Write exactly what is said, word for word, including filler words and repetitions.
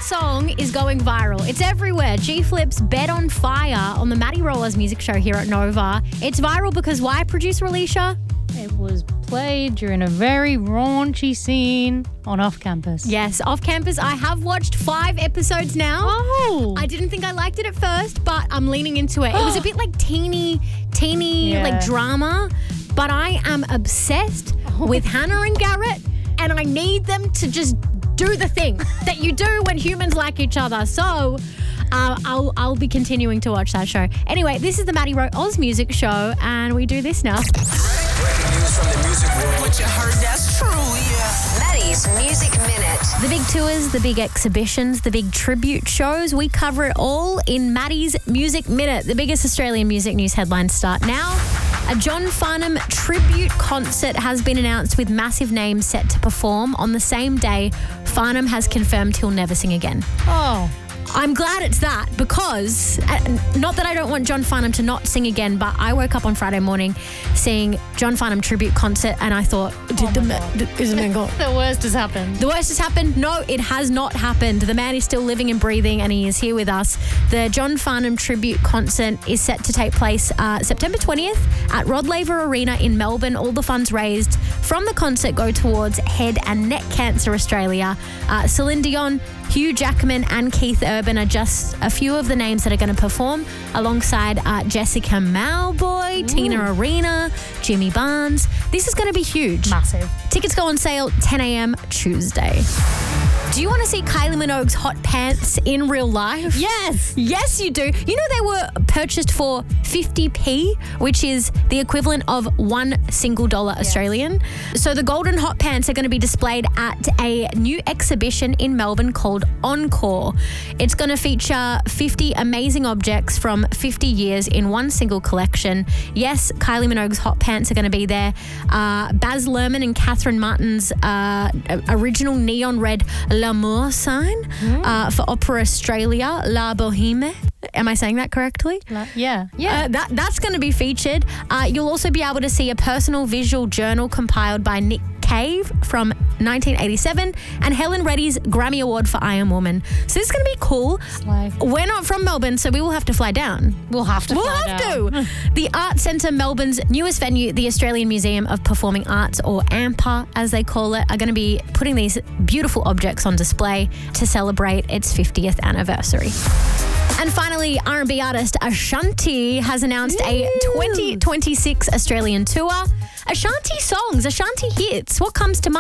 song is going viral. It's everywhere. G-Flip's Bed on Fire on the Maddie Rollers music show here at Nova. It's viral because why, producer Alicia? It was played during a very raunchy scene on Off Campus. Yes, Off Campus. I have watched five episodes now. Oh. I didn't think I liked it at first, but I'm leaning into it. It was a bit like teeny, teeny, Yeah. like drama, but I am obsessed with Hannah and Garrett, and I need them to just do the thing that you do when humans like each other. So uh, I'll I'll be continuing to watch that show. Anyway, this is the Maddie Rowe Oz Music Show, and we do this now. Breaking news from the music world. What you heard, that's true, yeah. Maddie's Music Minute. The big tours, the big exhibitions, the big tribute shows, we cover it all in Maddie's Music Minute. The biggest Australian music news headlines start now. A John Farnham tribute concert has been announced with massive names set to perform. On the same day, Farnham has confirmed he'll never sing again. Oh. I'm glad it's that because, uh, not that I don't want John Farnham to not sing again, but I woke up on Friday morning seeing John Farnham tribute concert and I thought, did Oh the my ma- God. did- is the man gone? The worst has happened. The worst has happened? No, it has not happened. The man is still living and breathing and he is here with us. The John Farnham tribute concert is set to take place uh, September twentieth at Rod Laver Arena in Melbourne. All the funds raised from the concert go towards Head and Neck Cancer Australia. Uh, Celine Dion, Hugh Jackman and Keith Urban are just a few of the names that are going to perform alongside uh, Jessica Mauboy, Ooh. Tina Arena, Jimmy Barnes. This is going to be huge. Massive. Tickets go on sale ten a.m. Tuesday. Do you want to see Kylie Minogue's hot pants in real life? Yes. Yes, you do. You know they were purchased for fifty p, which is the equivalent of one single dollar Australian. So the golden hot pants are going to be displayed at a new exhibition in Melbourne called Encore. It's going to feature fifty amazing objects from fifty years in one single collection. Yes, Kylie Minogue's hot pants are going to be there. Uh, Baz Luhrmann and Catherine Martin's uh, original neon red L'Amour sign mm. uh, for Opera Australia, La Boheme. Am I saying that correctly? La- yeah. Yeah. Uh, that, that's going to be featured. Uh, you'll also be able to see a personal visual journal compiled by Nick Cave from nineteen eighty-seven and Helen Reddy's Grammy Award for I Am Woman. So this is going to be cool. Slay. We're not from Melbourne, so we will have to fly down. We'll have to We'll fly have down. to. The Art Centre, Melbourne's newest venue, the Australian Museum of Performing Arts, or AMPA as they call it, are going to be putting these beautiful objects on display to celebrate its fiftieth anniversary. And finally, R and B artist Ashanti has announced a twenty twenty-six Australian tour. Ashanti songs, Ashanti hits. What comes to mind?